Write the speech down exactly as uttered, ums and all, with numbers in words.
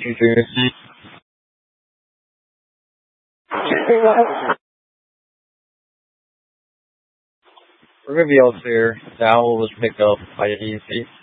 Reveals here, the owl was picked up by the D C.